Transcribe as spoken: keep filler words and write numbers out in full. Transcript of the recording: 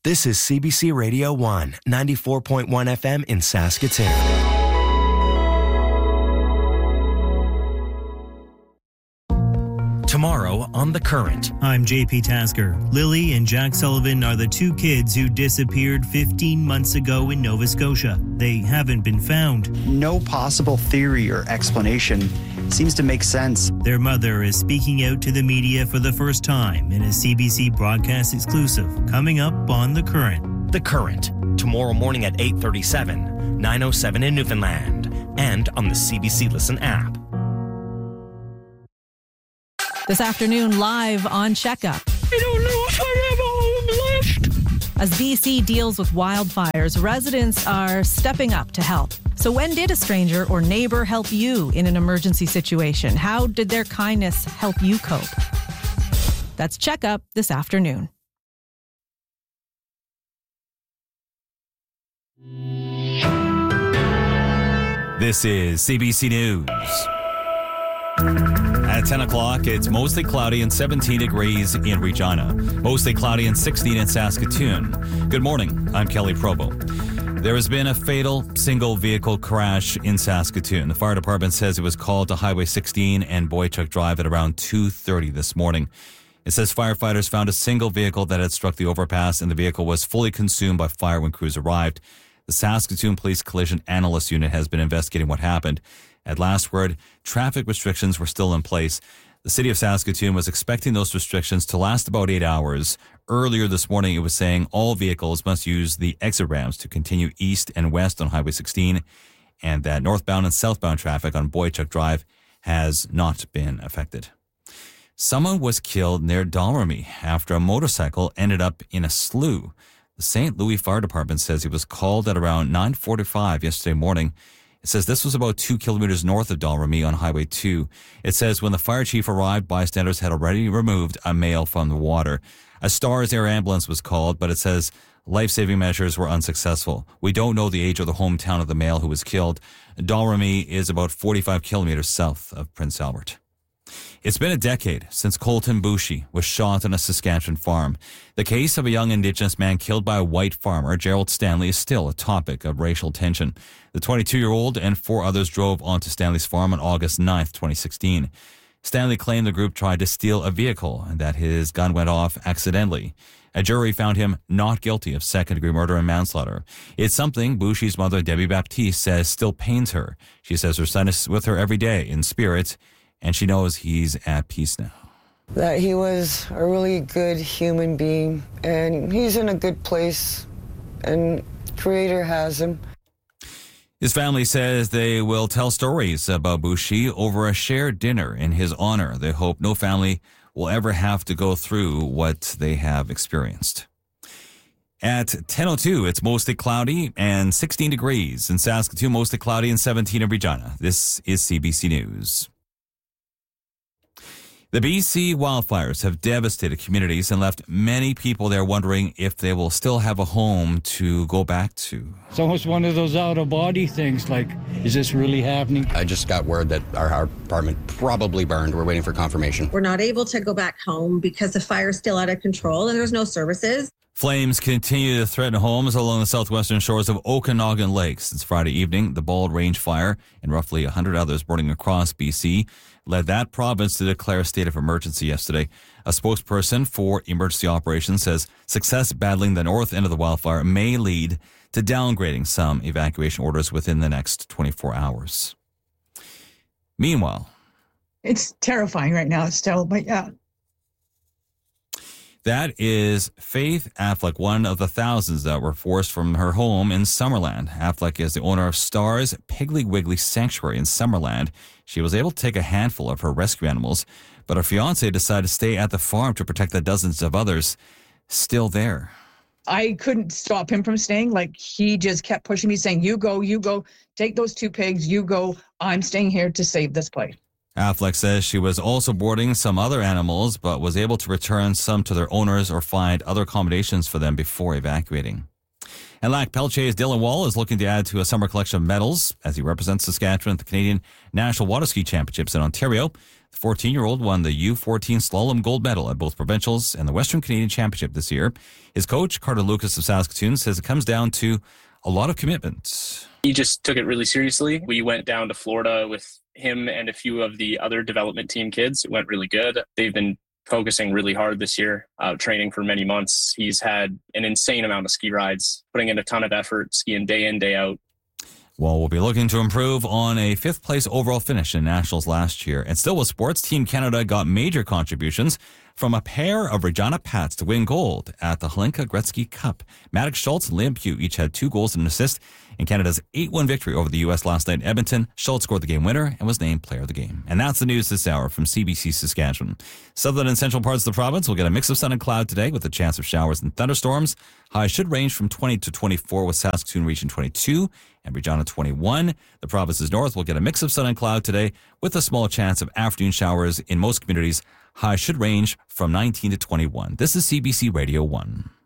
This is C B C Radio one, ninety-four point one F M in Saskatoon. Tomorrow on The Current. I'm J P Tasker. Lily and Jack Sullivan are the two kids who disappeared fifteen months ago in Nova Scotia. They haven't been found. No possible theory or explanation seems to make sense. Their mother is speaking out to the media for the first time in a C B C broadcast exclusive coming up on The Current. The Current, tomorrow morning at eight thirty-seven, nine oh seven in Newfoundland, and on the C B C Listen app. This afternoon, live on Checkup. I don't know if I have a home left. As B C deals with wildfires, residents are stepping up to help. So when did a stranger or neighbor help you in an emergency situation? How did their kindness help you cope? That's Checkup this afternoon. This is C B C News. At ten o'clock, it's mostly cloudy and seventeen degrees in Regina. Mostly cloudy and sixteen in Saskatoon. Good morning. I'm Kelly Provo. There has been a fatal single vehicle crash in Saskatoon. The fire department says it was called to Highway sixteen and Boychuk Drive at around two thirty this morning. It says firefighters found a single vehicle that had struck the overpass and the vehicle was fully consumed by fire when crews arrived. The Saskatoon Police Collision Analyst Unit has been investigating what happened. At last word, traffic restrictions were still in place. The city of Saskatoon was expecting those restrictions to last about eight hours. Earlier this morning, it was saying all vehicles must use the exit ramps to continue east and west on Highway sixteen, and that northbound and southbound traffic on Boychuk Drive has not been affected. Someone was killed near Dollaramy after a motorcycle ended up in a slough. The Saint Louis Fire Department says he was called at around nine forty-five yesterday morning. It says this was about two kilometers north of Dollaramy on Highway two. It says when the fire chief arrived, bystanders had already removed a male from the water. A Stars Air ambulance was called, but it says life-saving measures were unsuccessful. We don't know the age or the hometown of the male who was killed. Dollaramy is about forty-five kilometers south of Prince Albert. It's been a decade since Colton Boushie was shot on a Saskatchewan farm. The case of a young Indigenous man killed by a white farmer, Gerald Stanley, is still a topic of racial tension. The twenty-two-year-old and four others drove onto Stanley's farm on August ninth, twenty sixteen. Stanley claimed the group tried to steal a vehicle and that his gun went off accidentally. A jury found him not guilty of second-degree murder and manslaughter. It's something Boushie's mother, Debbie Baptiste, says still pains her. She says her son is with her every day in spirit, and she knows he's at peace now. That he was a really good human being, and he's in a good place, and Creator has him. His family says they will tell stories about Boushie over a shared dinner in his honor. They hope no family will ever have to go through what they have experienced. At ten oh two, it's mostly cloudy and sixteen degrees. In Saskatoon, mostly cloudy and seventeen in Regina. This is C B C News. The B C wildfires have devastated communities and left many people there wondering if they will still have a home to go back to. It's almost one of those out-of-body things, like, is this really happening? I just got word that our, our apartment probably burned. We're waiting for confirmation. We're not able to go back home because the fire's still out of control and there's no services. Flames continue to threaten homes along the southwestern shores of Okanagan Lake. Since Friday evening, the Bald Range Fire and roughly one hundred others burning across B C led that province to declare a state of emergency yesterday. A spokesperson for emergency operations says success battling the north end of the wildfire may lead to downgrading some evacuation orders within the next twenty-four hours. Meanwhile, it's terrifying right now still, but yeah. That is Faith Affleck, one of the thousands that were forced from her home in Summerland. Affleck is the owner of Stars Piggly Wiggly Sanctuary in Summerland. She was able to take a handful of her rescue animals, but her fiancé decided to stay at the farm to protect the dozens of others still there. I couldn't stop him from staying. Like, he just kept pushing me, saying, you go, you go, take those two pigs, you go. I'm staying here to save this place. Affleck says she was also boarding some other animals, but was able to return some to their owners or find other accommodations for them before evacuating. And Lac Peltier's Dylan Wall is looking to add to a summer collection of medals as he represents Saskatchewan at the Canadian National Water Ski Championships in Ontario. The fourteen-year-old won the U fourteen slalom gold medal at both provincials and the Western Canadian Championship this year. His coach, Carter Lucas of Saskatoon, says it comes down to a lot of commitment. He just took it really seriously. We went down to Florida with him and a few of the other development team kids. It went really good. They've been focusing really hard this year, uh, training for many months. He's had an insane amount of ski rides, putting in a ton of effort, skiing day in, day out. Well, we'll be looking to improve on a fifth place overall finish in Nationals last year. And still with sports, Team Canada got major contributions from a pair of Regina Pats to win gold at the Hlinka Gretzky Cup. Maddox Schultz and Liam Pugh each had two goals and an assist in Canada's eight one victory over the U S last night in Edmonton. Schultz scored the game winner and was named player of the game. And that's the news this hour from C B C Saskatchewan. Southern and central parts of the province will get a mix of sun and cloud today with a chance of showers and thunderstorms. Highs should range from twenty to twenty-four with Saskatoon reaching twenty-two and Regina twenty-one. The province's north will get a mix of sun and cloud today with a small chance of afternoon showers in most communities. Highs should range from nineteen to twenty-one. This is C B C Radio one.